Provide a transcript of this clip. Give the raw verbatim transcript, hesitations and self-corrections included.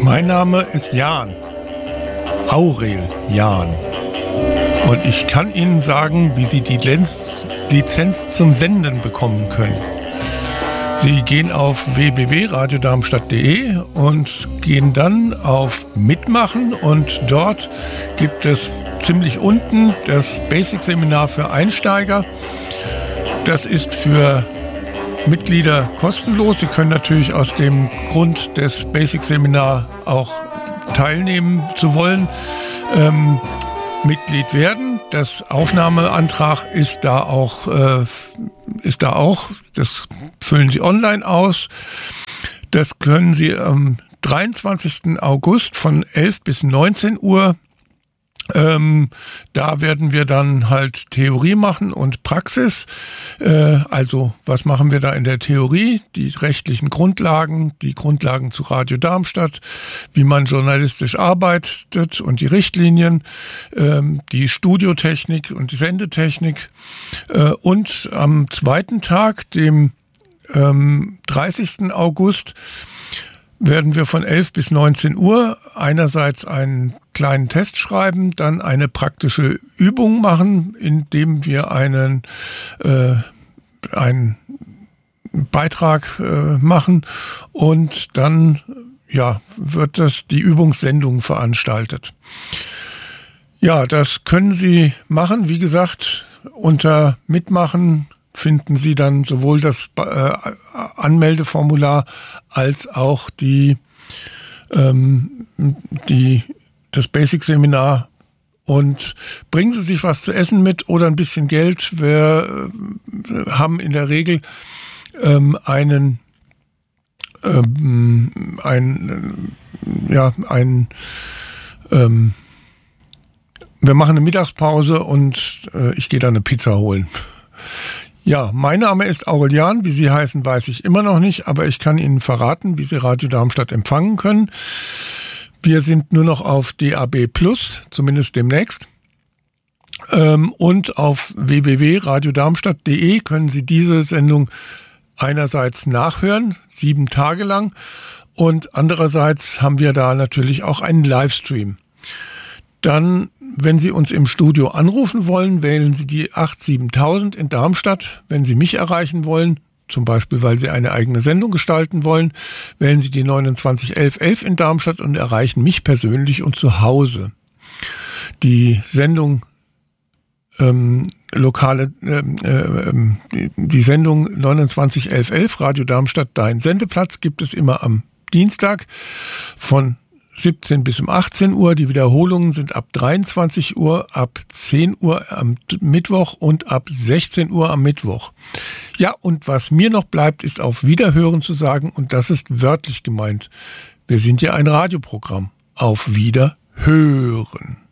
Mein Name ist Jan, Aurel Jan. Und ich kann Ihnen sagen, wie Sie die Lenz- Lizenz zum Senden bekommen können. Sie gehen auf w w w punkt radio darmstadt punkt de und gehen dann auf Mitmachen und dort gibt es ziemlich unten das Basic-Seminar für Einsteiger. Das ist für Mitglieder kostenlos. Sie können natürlich aus dem Grund des Basic-Seminar auch teilnehmen zu wollen, ähm, Mitglied werden. Das Aufnahmeantrag ist da auch, äh, ist da auch, das füllen Sie online aus. Das können Sie am dreiundzwanzigsten August von elf bis neunzehn Uhr. Ähm, da werden wir dann halt Theorie machen und Praxis. Äh, also was machen wir da in der Theorie? Die rechtlichen Grundlagen, die Grundlagen zu Radio Darmstadt, wie man journalistisch arbeitet und die Richtlinien, ähm, die Studiotechnik und die Sendetechnik. Äh, und am zweiten Tag, dem ähm, dreißigsten August, werden wir von elf bis neunzehn Uhr einerseits einen kleinen Test schreiben, dann eine praktische Übung machen, indem wir einen, äh, einen Beitrag äh, machen und dann ja, wird das die Übungssendung veranstaltet. Ja, das können Sie machen, wie gesagt, unter Mitmachen finden Sie dann sowohl das äh, Anmeldeformular als auch die, ähm, die, das Basic-Seminar. Und bringen Sie sich was zu essen mit oder ein bisschen Geld. Wir äh, haben in der Regel ähm, einen, ähm, ein, äh, ja, ein, ähm, wir machen eine Mittagspause und äh, ich gehe dann eine Pizza holen. Ja, mein Name ist Aurel Jan. Wie Sie heißen, weiß ich immer noch nicht, aber ich kann Ihnen verraten, wie Sie Radio Darmstadt empfangen können. Wir sind nur noch auf D A B plus, zumindest demnächst. Und auf w w w punkt radio darmstadt punkt de können Sie diese Sendung einerseits nachhören, sieben Tage lang, und andererseits haben wir da natürlich auch einen Livestream. Dann, wenn Sie uns im Studio anrufen wollen, wählen Sie die acht siebentausend in Darmstadt. Wenn Sie mich erreichen wollen, zum Beispiel, weil Sie eine eigene Sendung gestalten wollen, wählen Sie die neunundzwanzig elf elf in Darmstadt und erreichen mich persönlich und zu Hause. Die Sendung ähm, lokale, äh, äh, die, die Sendung neunundzwanzig elf elf Radio Darmstadt, dein Sendeplatz, gibt es immer am Dienstag von siebzehn bis um achtzehn Uhr. Die Wiederholungen sind ab dreiundzwanzig Uhr, ab zehn Uhr am Mittwoch und ab sechzehn Uhr am Mittwoch. Ja, und was mir noch bleibt, ist auf Wiederhören zu sagen, und das ist wörtlich gemeint. Wir sind ja ein Radioprogramm. Auf Wiederhören.